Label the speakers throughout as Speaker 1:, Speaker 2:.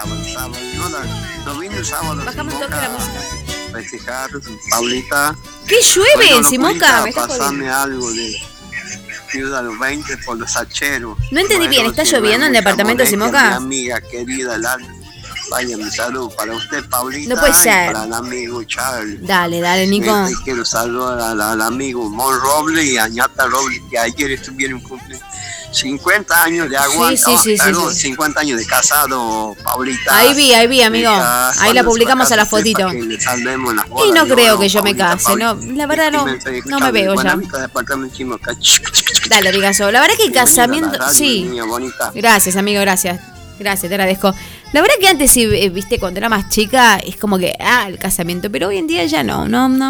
Speaker 1: sábado. No vino el sábado.
Speaker 2: Bajamos un toque la música.
Speaker 1: Festejar, Paulita.
Speaker 2: ¿Qué llueve en Simoca?
Speaker 1: Pasame algo de Ciudad de los 20 por los hacheros.
Speaker 2: No entendí bien, ¿está lloviendo en el departamento de Simoca?
Speaker 1: Mi amiga querida, vaya, mi saludo para usted, Paulita.
Speaker 2: No puede ser.
Speaker 1: Y para el amigo Charlie.
Speaker 2: Dale, Nico.
Speaker 1: Quiero saludar al amigo Mon Roble y a Ñata Roble, que ayer estuvieron cumpliendo 50 años de aguante.
Speaker 2: Sí.
Speaker 1: 50 años de casado, Paulita.
Speaker 2: Ahí vi, amigo. Ahí la publicamos a la fotito. Y no creo que yo me case, no. La verdad no me veo ya. Dale, Rigazo. La verdad que el casamiento, sí. Gracias, amigo, gracias. Gracias, te agradezco. La verdad que antes, sí, viste, cuando era más chica, es como que, el casamiento, pero hoy en día ya no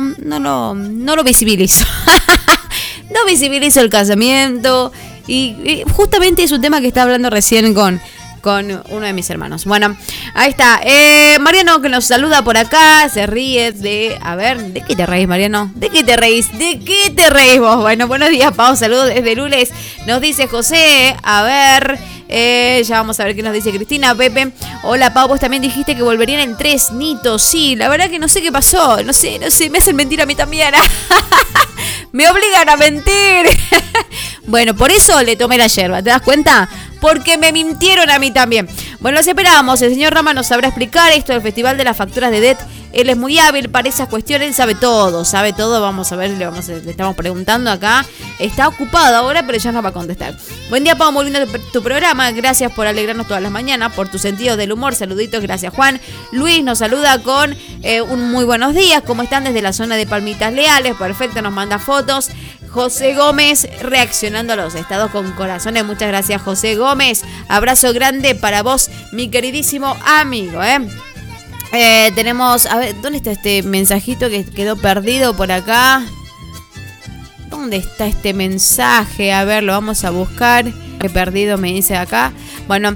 Speaker 2: lo visibilizo. No visibilizo el casamiento. Y justamente es un tema que estaba hablando recién con uno de mis hermanos. Bueno, ahí está. Mariano, que nos saluda por acá, se ríe de... A ver, ¿de qué te reís, Mariano? ¿De qué te reís? ¿De qué te reís vos? Bueno, buenos días, Pau, saludos desde Lules. Nos dice José, a ver... ya vamos a ver qué nos dice Cristina. Pepe, hola Pau, vos también dijiste que volverían en 3, Nito. Sí, la verdad que no sé qué pasó. No sé, me hacen mentir a mí también. Me obligan a mentir. Bueno, por eso le tomé la yerba, ¿te das cuenta? Porque me mintieron a mí también. Bueno, los esperamos. El señor Rama nos sabrá explicar esto del Festival de las Facturas de DET. Él es muy hábil para esas cuestiones, él sabe todo. Vamos a ver, le estamos preguntando acá. Está ocupado ahora, pero ya nos va a contestar. Buen día, Pau, muy lindo tu programa. Gracias por alegrarnos todas las mañanas, por tu sentido del humor. Saluditos, gracias, Juan. Luis nos saluda con un muy buenos días. ¿Cómo están desde la zona de Palmitas Leales? Perfecto, nos manda fotos. José Gómez reaccionando a los estados con corazones. Muchas gracias, José Gómez. Abrazo grande para vos, mi queridísimo amigo, tenemos, a ver, ¿dónde está este mensajito que quedó perdido por acá? ¿Dónde está este mensaje? A ver, lo vamos a buscar. He perdido, me dice acá. Bueno,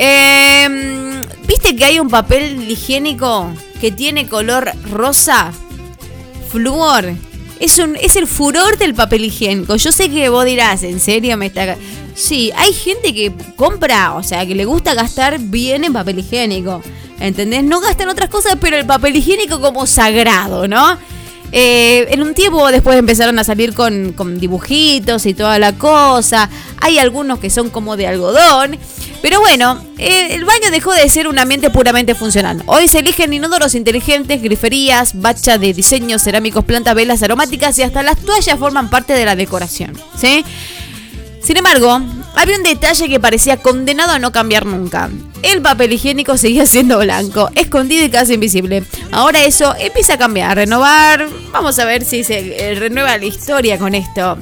Speaker 2: ¿viste que hay un papel higiénico que tiene color rosa? Flúor. Es el furor del papel higiénico. Yo sé que vos dirás, ¿en serio me está...? Sí, hay gente que compra, o sea, que le gusta gastar bien en papel higiénico. ¿Entendés? No gastan otras cosas, pero el papel higiénico como sagrado, ¿no? En un tiempo después empezaron a salir con dibujitos y toda la cosa. Hay algunos que son como de algodón. Pero bueno, el baño dejó de ser un ambiente puramente funcional. Hoy se eligen inodoros inteligentes, griferías, bacha de diseños cerámicos, plantas, velas aromáticas y hasta las toallas forman parte de la decoración, ¿sí? Sin embargo, había un detalle que parecía condenado a no cambiar nunca. El papel higiénico seguía siendo blanco, escondido y casi invisible. Ahora eso empieza a cambiar, a renovar. Vamos a ver si se renueva la historia con esto.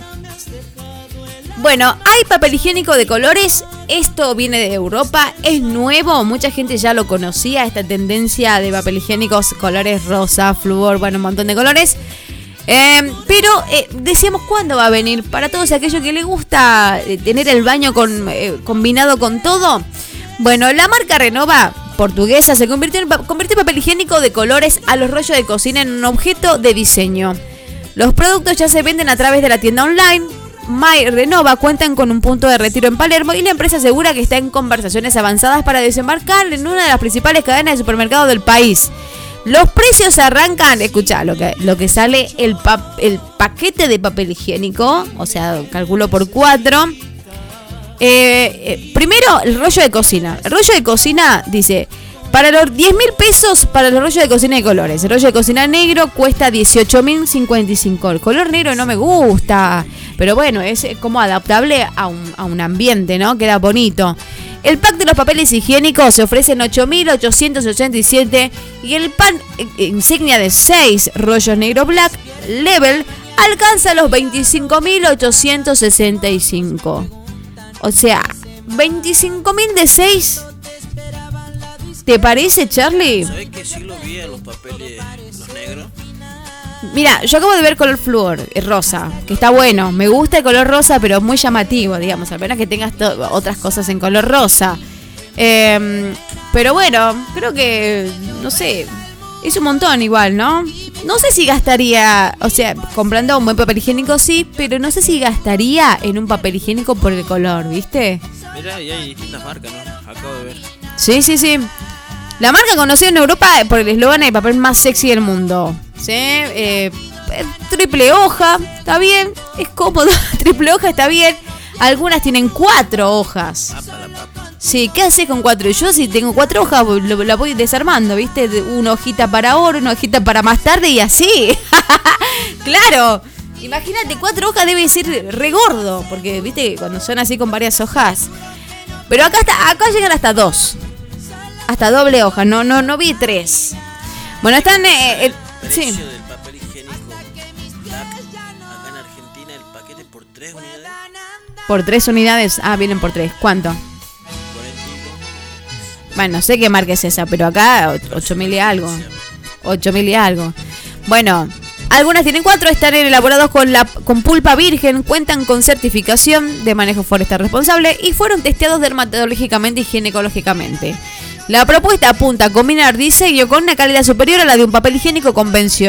Speaker 2: Bueno, hay papel higiénico de colores. Esto viene de Europa, es nuevo. Mucha gente ya lo conocía, esta tendencia de papel higiénicos, colores rosa, flúor, bueno, un montón de colores. Pero decíamos, ¿cuándo va a venir? Para todos aquellos que les gusta tener el baño combinado con todo. Bueno, la marca Renova, portuguesa, se convirtió papel higiénico de colores a los rollos de cocina en un objeto de diseño. Los productos ya se venden a través de la tienda online. My Renova cuentan con un punto de retiro en Palermo y la empresa asegura que está en conversaciones avanzadas para desembarcar en una de las principales cadenas de supermercados del país. Los precios arrancan, escuchá, lo que sale el paquete de papel higiénico, o sea, calculo por 4. Primero, el rollo de cocina. El rollo de cocina dice, para los 10.000 pesos para los rollos de cocina de colores. El rollo de cocina negro cuesta 18.055. El color negro no me gusta, pero bueno, es como adaptable a un ambiente, ¿no? Queda bonito. El pack de los papeles higiénicos se ofrece en 8.887 y el pan insignia de 6 rollos negro black level alcanza los 25.865. O sea, 25.000 de 6. ¿Te parece, Charlie?
Speaker 3: ¿Sabes que sí lo vi en los papeles, los negros?
Speaker 2: Mira, yo acabo de ver color flúor, rosa, que está bueno. Me gusta el color rosa, pero es muy llamativo, digamos. Al menos que tengas otras cosas en color rosa. Pero bueno, creo que, no sé, es un montón igual, ¿no? No sé si gastaría, o sea, comprando un buen papel higiénico sí, pero no sé si gastaría en un papel higiénico por el color, ¿viste?
Speaker 3: Mira, y hay distintas marcas, ¿no? Acabo de ver.
Speaker 2: Sí. La marca conocida en Europa por el eslogan de papel más sexy del mundo. ¿Sí? Triple hoja, está bien, es cómodo. Triple hoja está bien. Algunas tienen 4 hojas. Sí, ¿qué haces con 4? Yo si tengo 4 hojas la voy desarmando, ¿viste? Una hojita para ahora, una hojita para más tarde y así. Claro. Imagínate, 4 hojas debe ser re gordo, porque, ¿viste? Cuando son así con varias hojas. Pero acá llegan hasta 2. Hasta doble hoja, no vi 3. Bueno, están... sí.
Speaker 3: Precio del papel higiénico Black, acá en Argentina el paquete por 3 unidades.
Speaker 2: Por 3 unidades, vienen por 3. ¿Cuánto?
Speaker 3: 40.
Speaker 2: Bueno, no sé qué marca es esa, pero acá 8.000 y algo. 8.000 y algo. Bueno, algunas tienen 4, están elaborados con pulpa virgen, cuentan con certificación de manejo forestal responsable y fueron testeados dermatológicamente y ginecológicamente. La propuesta apunta a combinar diseño con una calidad superior a la de un papel higiénico convencional.